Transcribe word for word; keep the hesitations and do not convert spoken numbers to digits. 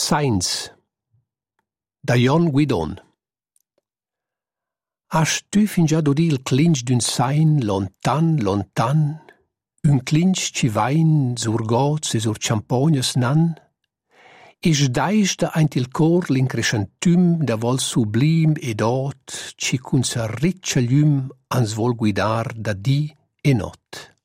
Sainz da Jon Guidon. Hast tu fin già udì il clinch d'un sain lontan, lontan? Un clinch ci vain sur gots e sur champognes nan? E sdais da eint il cor l'increscentum da vol sublim ed ot, ci cun sa riccia llum ans vol guidar da di e not.